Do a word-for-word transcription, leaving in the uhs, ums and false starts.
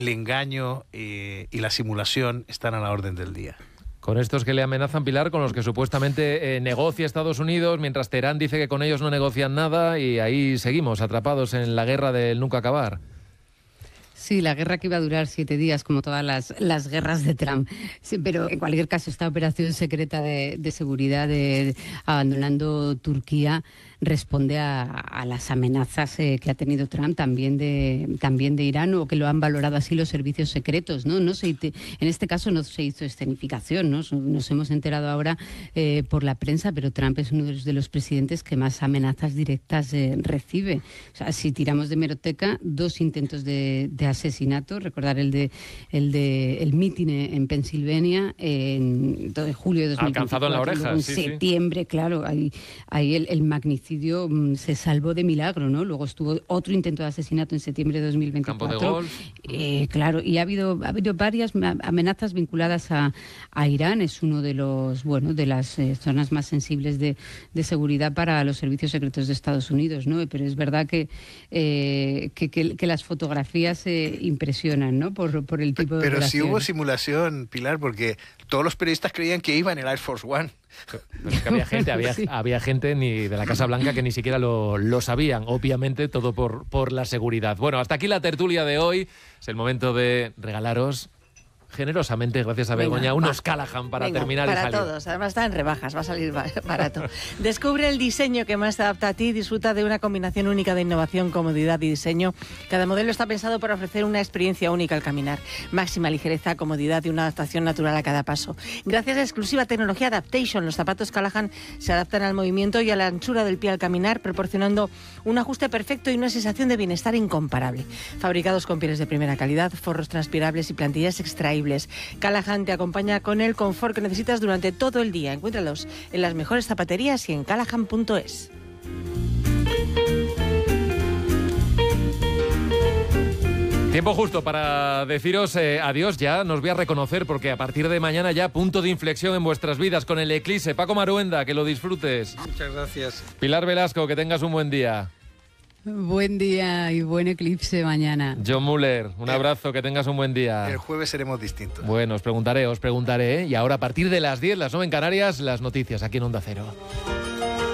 el engaño eh, y la simulación están a la orden del día. Con estos que le amenazan, Pilar, con los que supuestamente eh, negocia Estados Unidos, mientras Teherán dice que con ellos no negocian nada, y ahí seguimos atrapados en la guerra del nunca acabar. Sí, la guerra que iba a durar siete días, como todas las, las guerras de Trump. Sí, pero en cualquier caso, esta operación secreta de, de seguridad de, de, abandonando Turquía responde a, a las amenazas eh, que ha tenido Trump también de también de Irán, o que lo han valorado así los servicios secretos, ¿no? No se, en este caso no se hizo escenificación, ¿no? Nos hemos enterado ahora eh, por la prensa, pero Trump es uno de los, de los presidentes que más amenazas directas eh, recibe. O sea, si tiramos de hemeroteca, dos intentos de, de asesinato, recordar el de el de el mitin en Pensilvania en, en julio de dos mil veinticuatro, alcanzado en la oreja, en sí, septiembre, sí. Claro, ahí, ahí el, el magnicidio se salvó de milagro, ¿no? Luego estuvo otro intento de asesinato en septiembre de dos mil veinticuatro. Campo de golf. Eh, claro, y ha habido ha habido varias amenazas vinculadas a, a Irán. Es uno de los bueno de las eh, zonas más sensibles de, de seguridad para los servicios secretos de Estados Unidos, ¿no? Pero es verdad que eh, que, que, que las fotografías eh, impresionan, ¿no? Por, por el tipo de Pero operación. sí hubo simulación, Pilar, porque todos los periodistas creían que iba en el Air Force One. Pero es que había gente, había, sí. había gente ni de la Casa Blanca que ni siquiera lo, lo sabían. Obviamente todo por, por la seguridad. Bueno, hasta aquí la tertulia de hoy. Es el momento de regalaros generosamente, gracias a Begoña, venga, unos va. Callahan para venga, terminar para y salir. Para todos, además está en rebajas, va a salir barato. Descubre el diseño que más se adapta a ti, disfruta de una combinación única de innovación, comodidad y diseño. Cada modelo está pensado para ofrecer una experiencia única al caminar. Máxima ligereza, comodidad y una adaptación natural a cada paso. Gracias a la exclusiva tecnología Adaptation, los zapatos Callahan se adaptan al movimiento y a la anchura del pie al caminar, proporcionando un ajuste perfecto y una sensación de bienestar incomparable. Fabricados con pieles de primera calidad, forros transpirables y plantillas extraíbles. Callahan te acompaña con el confort que necesitas durante todo el día. Encuéntralos en las mejores zapaterías y en callahan punto es. Tiempo justo para deciros eh, adiós ya. Nos voy a reconocer porque a partir de mañana ya punto de inflexión en vuestras vidas con el Eclipse. Paco Maruenda, que lo disfrutes. Muchas gracias. Pilar Velasco, que tengas un buen día. Buen día y buen eclipse mañana. John Muller, un abrazo, que tengas un buen día. El jueves seremos distintos. Bueno, os preguntaré, os preguntaré. ¿eh? Y ahora a partir de las diez, las nueve en Canarias, las noticias aquí en Onda Cero.